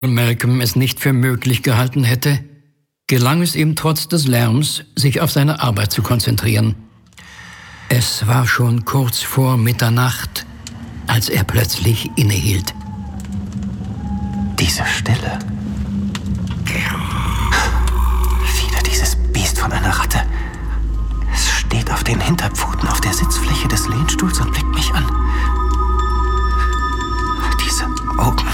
Malcolm es nicht für möglich gehalten hätte, gelang es ihm trotz des Lärms, sich auf seine Arbeit zu konzentrieren. Es war schon kurz vor Mitternacht, als er plötzlich innehielt. Diese Stille. Wieder dieses Biest von einer Ratte. Es steht auf den Hinterpfoten auf der Sitzfläche des Lehnstuhls und blickt mich an. Diese Augen.